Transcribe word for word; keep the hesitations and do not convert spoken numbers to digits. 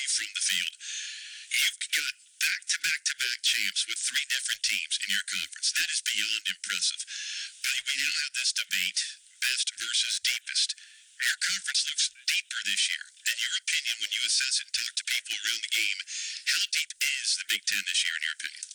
from the field. You've got back-to-back-to-back champs with three different teams in your conference. That is beyond impressive. But we now have this debate, best versus deepest. Your conference looks deeper this year. In your opinion, when you assess it and talk to people around the game, how deep is the Big Ten this year in your opinion?